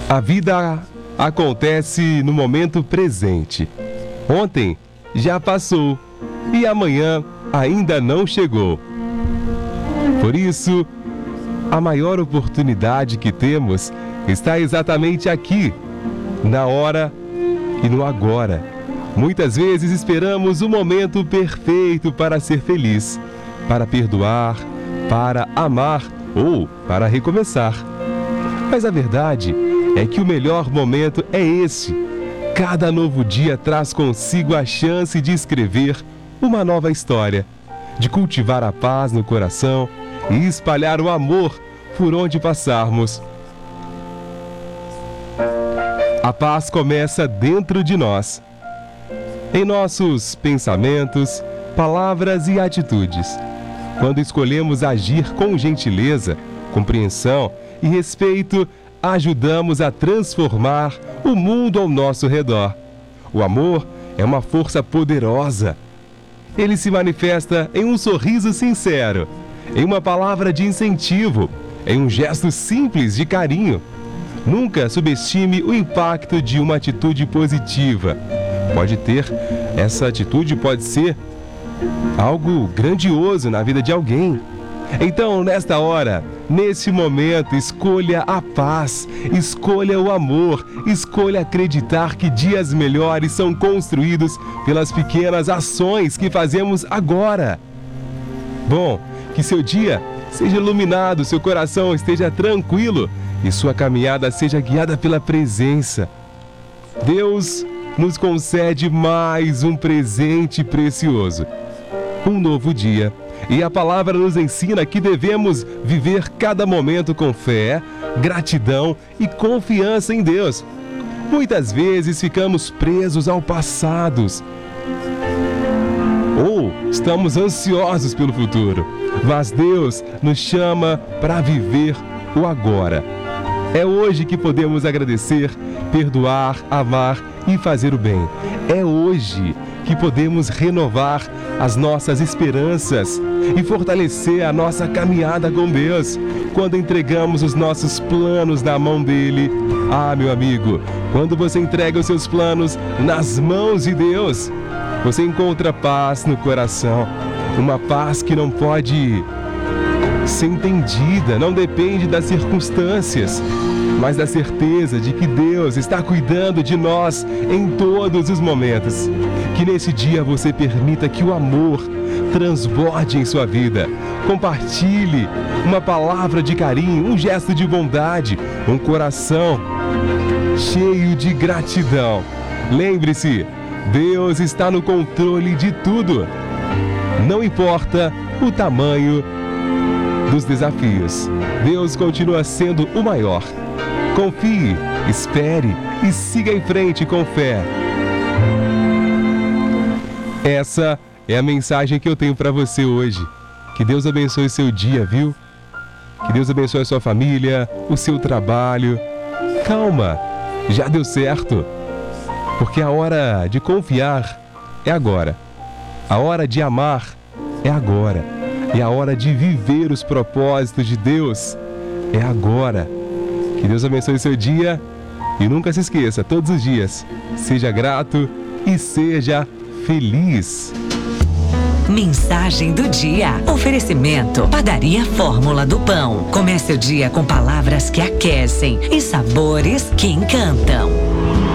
A vida acontece no momento presente. Ontem já passou e amanhã ainda não chegou. Por isso, a maior oportunidade que temos está exatamente aqui, na hora e no agora. Muitas vezes esperamos o momento perfeito para ser feliz, para perdoar, para amar ou para recomeçar. Mas a verdade é que o melhor momento é esse. Cada novo dia traz consigo a chance de escrever uma nova história, de cultivar a paz no coração e espalhar o amor por onde passarmos. A paz começa dentro de nós, em nossos pensamentos, palavras e atitudes. Quando escolhemos agir com gentileza, compreensão e respeito, ajudamos a transformar o mundo ao nosso redor. O amor é uma força poderosa. Ele se manifesta em um sorriso sincero, em uma palavra de incentivo, em um gesto simples de carinho. Nunca subestime o impacto de uma atitude positiva. Essa atitude pode ser algo grandioso na vida de alguém. Então, nesta hora, nesse momento, escolha a paz, escolha o amor, escolha acreditar que dias melhores são construídos pelas pequenas ações que fazemos agora. Bom, que seu dia seja iluminado, seu coração esteja tranquilo e sua caminhada seja guiada pela presença. Deus nos concede mais um presente precioso, um novo dia. E a palavra nos ensina que devemos viver cada momento com fé, gratidão e confiança em Deus. Muitas vezes ficamos presos ao passado ou estamos ansiosos pelo futuro, mas Deus nos chama para viver o agora. É hoje que podemos agradecer, perdoar, amar e fazer o bem. É hoje que podemos renovar as nossas esperanças e fortalecer a nossa caminhada com Deus, quando entregamos os nossos planos na mão dele. Ah, meu amigo, quando você entrega os seus planos nas mãos de Deus, você encontra paz no coração, uma paz que não pode ser entendida, não depende das circunstâncias, mas da certeza de que Deus está cuidando de nós em todos os momentos. Que nesse dia você permita que o amor transborde em sua vida. Compartilhe uma palavra de carinho, um gesto de bondade, um coração cheio de gratidão. Lembre-se, Deus está no controle de tudo. Não importa o tamanho dos desafios, Deus continua sendo o maior. Confie, espere e siga em frente com fé. Essa é a mensagem que eu tenho para você hoje. Que Deus abençoe seu dia, viu? Que Deus abençoe a sua família, o seu trabalho. Calma, já deu certo. Porque a hora de confiar é agora. A hora de amar é agora. E a hora de viver os propósitos de Deus é agora. Que Deus abençoe seu dia e nunca se esqueça, todos os dias, seja grato e seja feliz. Mensagem do dia. Oferecimento: Padaria Fórmula do Pão. Comece o dia com palavras que aquecem e sabores que encantam.